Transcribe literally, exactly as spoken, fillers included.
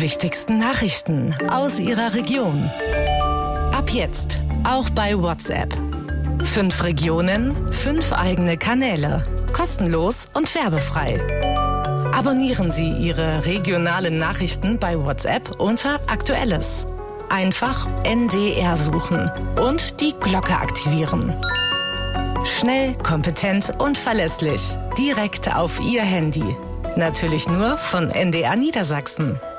wichtigsten Nachrichten aus Ihrer Region. Ab jetzt auch bei WhatsApp. Fünf Regionen, fünf eigene Kanäle. Kostenlos und werbefrei. Abonnieren Sie Ihre regionalen Nachrichten bei WhatsApp unter Aktuelles. Einfach N D R suchen und die Glocke aktivieren. Schnell, kompetent und verlässlich. Direkt auf Ihr Handy. Natürlich nur von N D R Niedersachsen.